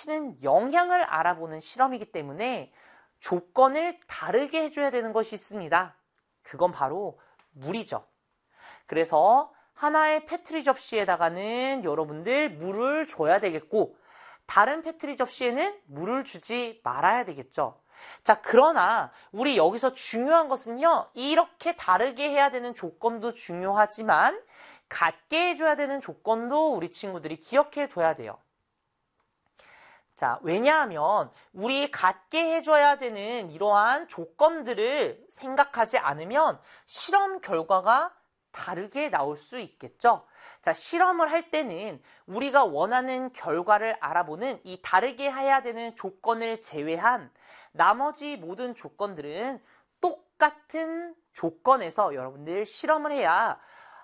미치는 영향을 알아보는 실험이기 때문에 조건을 다르게 해줘야 되는 것이 있습니다. 그건 바로 물이죠. 그래서 하나의 페트리 접시에다가는 여러분들 물을 줘야 되겠고 다른 페트리 접시에는 물을 주지 말아야 되겠죠. 자, 그러나 우리 여기서 중요한 것은요. 이렇게 다르게 해야 되는 조건도 중요하지만 같게 해줘야 되는 조건도 우리 친구들이 기억해 둬야 돼요. 자, 왜냐하면 우리 같게 해줘야 되는 이러한 조건들을 생각하지 않으면 실험 결과가 다르게 나올 수 있겠죠. 자, 실험을 할 때는 우리가 원하는 결과를 알아보는 이 다르게 해야 되는 조건을 제외한 나머지 모든 조건들은 똑같은 조건에서 여러분들 실험을 해야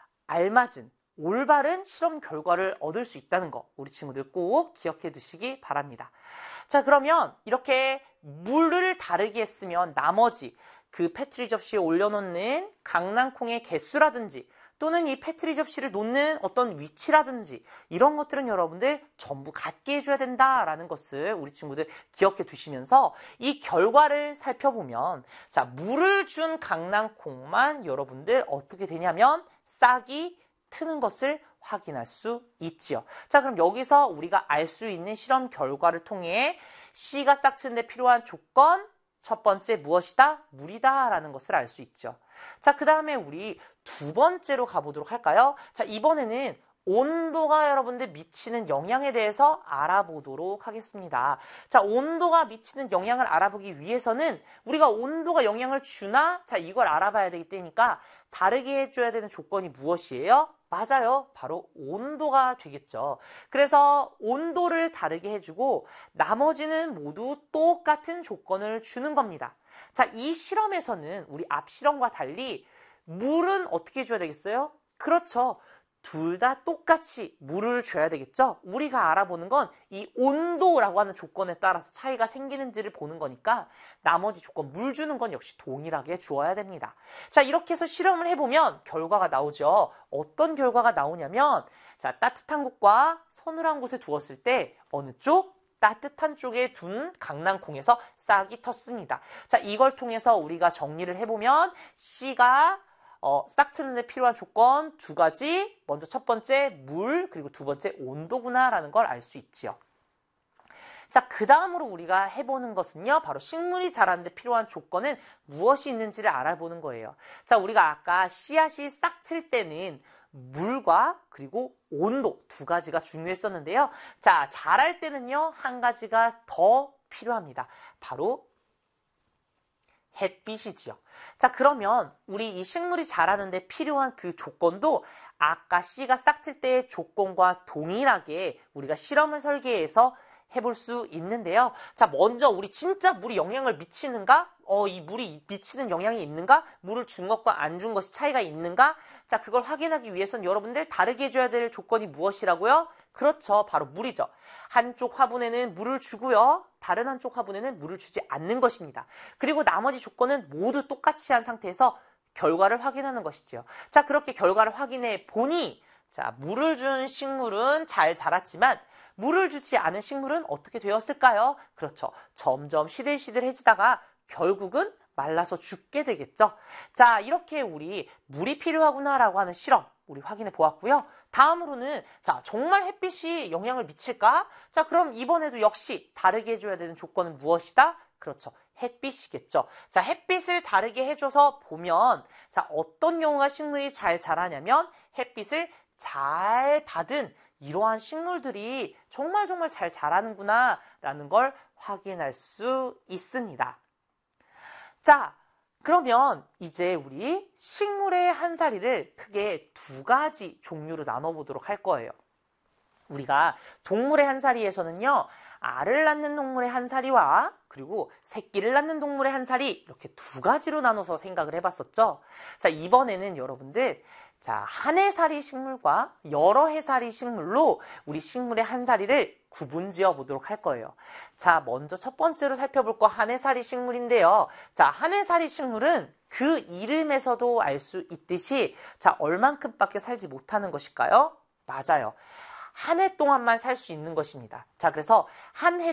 알맞은 올바른 실험 결과를 얻을 수 있다는 거 우리 친구들 꼭 기억해 두시기 바랍니다. 자, 그러면 이렇게 물을 다르게 했으면 나머지 그 페트리 접시에 올려놓는 강낭콩의 개수라든지 또는 이 페트리 접시를 놓는 어떤 위치라든지 이런 것들은 여러분들 전부 같게 해줘야 된다라는 것을 우리 친구들 기억해 두시면서 이 결과를 살펴보면 자, 물을 준 강낭콩만 여러분들 어떻게 되냐면 싹이 트는 것을 확인할 수 있지요. 자, 그럼 여기서 우리가 알 수 있는 실험 결과를 통해 씨가 싹 트는 데 필요한 조건 첫 번째 무엇이다? 물이다 라는 것을 알 수 있죠. 자, 그 다음에 우리 두 번째로 가보도록 할까요? 자, 이번에는 온도가 여러분들 미치는 영향에 대해서 알아보도록 하겠습니다. 자, 온도가 미치는 영향을 알아보기 위해서는 우리가 온도가 영향을 주나? 자, 이걸 알아봐야 되기 때문이니까 다르게 해줘야 되는 조건이 무엇이에요? 맞아요. 바로 온도가 되겠죠. 그래서 온도를 다르게 해주고 나머지는 모두 똑같은 조건을 주는 겁니다. 자, 이 실험에서는 우리 앞 실험과 달리 물은 어떻게 해줘야 되겠어요? 그렇죠. 둘 다 똑같이 물을 줘야 되겠죠? 우리가 알아보는 건 이 온도라고 하는 조건에 따라서 차이가 생기는지를 보는 거니까 나머지 조건 물 주는 건 역시 동일하게 주어야 됩니다. 자, 이렇게 해서 실험을 해보면 결과가 나오죠. 어떤 결과가 나오냐면 자, 따뜻한 곳과 서늘한 곳에 두었을 때 어느 쪽? 따뜻한 쪽에 둔 강낭콩에서 싹이 텄습니다. 자, 이걸 통해서 우리가 정리를 해보면 C가 싹 트는 데 필요한 조건 두 가지, 먼저 첫 번째 물, 그리고 두 번째 온도구나 라는 걸 알 수 있지요. 자, 그 다음으로 우리가 해보는 것은요, 바로 식물이 자라는 데 필요한 조건은 무엇이 있는지를 알아보는 거예요. 자, 우리가 아까 씨앗이 싹 틀 때는 물과 그리고 온도 두 가지가 중요했었는데요. 자, 자랄 때는요, 한 가지가 더 필요합니다. 바로 햇빛이지요. 자, 그러면 우리 이 식물이 자라는데 필요한 그 조건도 아까 씨가 싹 틀 때의 조건과 동일하게 우리가 실험을 설계해서 해볼 수 있는데요. 자, 먼저 우리 진짜 물이 영향을 미치는가? 이 물이 미치는 영향이 있는가? 물을 준 것과 안 준 것이 차이가 있는가? 자, 그걸 확인하기 위해서는 여러분들 다르게 해줘야 될 조건이 무엇이라고요? 그렇죠. 바로 물이죠. 한쪽 화분에는 물을 주고요. 다른 한쪽 화분에는 물을 주지 않는 것입니다. 그리고 나머지 조건은 모두 똑같이 한 상태에서 결과를 확인하는 것이지요. 자, 그렇게 결과를 확인해 보니 자, 물을 준 식물은 잘 자랐지만 물을 주지 않은 식물은 어떻게 되었을까요? 그렇죠. 점점 시들시들해지다가 결국은 말라서 죽게 되겠죠. 자, 이렇게 우리 물이 필요하구나라고 하는 실험 우리 확인해 보았고요. 다음으로는 자, 정말 햇빛이 영향을 미칠까? 자, 그럼 이번에도 역시 다르게 해줘야 되는 조건은 무엇이다? 그렇죠. 햇빛이겠죠. 자, 햇빛을 다르게 해줘서 보면 자, 어떤 경우가 식물이 잘 자라냐면 햇빛을 잘 받은 이러한 식물들이 정말 잘 자라는구나 라는 걸 확인할 수 있습니다. 자, 그러면 이제 우리 식물의 한사리를 크게 두 가지 종류로 나눠보도록 할 거예요. 우리가 동물의 한사리에서는요, 알을 낳는 동물의 한사리와 그리고 새끼를 낳는 동물의 한사리 이렇게 두 가지로 나눠서 생각을 해봤었죠. 자, 이번에는 여러분들 자, 한 해살이 식물과 여러 해살이 식물로 우리 식물의 한사리를 구분지어 보도록 할 거예요. 자, 먼저 첫 번째로 살펴볼 거 한 해살이 식물인데요. 자, 한 해살이 식물은 그 이름에서도 알 수 있듯이 자, 얼만큼밖에 살지 못하는 것일까요? 맞아요. 한 해 동안만 살 수 있는 것입니다. 자, 그래서 한 해